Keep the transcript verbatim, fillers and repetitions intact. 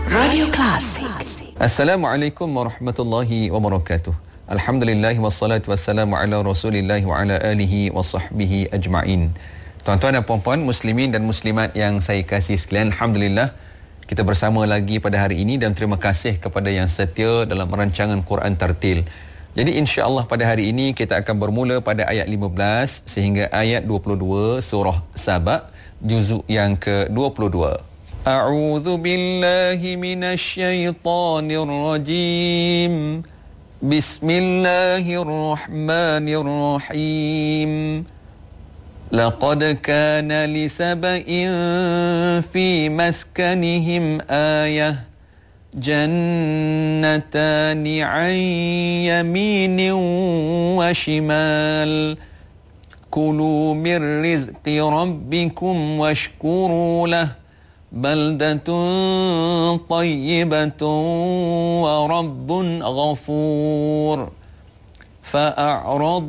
Radio Klasik. Assalamualaikum warahmatullahi wabarakatuh. Alhamdulillah wassalatu wassalamu ala Rasulillah wa ala alihi wa sahbihi ajma'in. Tuan-tuan dan puan-puan, muslimin dan muslimat yang saya kasih sekalian, alhamdulillah kita bersama lagi pada hari ini dan terima kasih kepada yang setia dalam rancangan Quran Tartil. Jadi insya-Allah pada hari ini kita akan bermula pada ayat lima belas sehingga ayat dua puluh dua surah Saba, juzuk yang ke dua puluh dua. A'udzu billahi minasy syaithanir rajim. Bismillahirrahmanirrahim. Laqad kana li saba'in fi maskanihim ayah. Jannatani 'an yaminin wa shimal. Kulu min rizqi rabbikum washkuru lahu. Baldatun tayyibatun wa rabbun ghafur. Fa'a'radu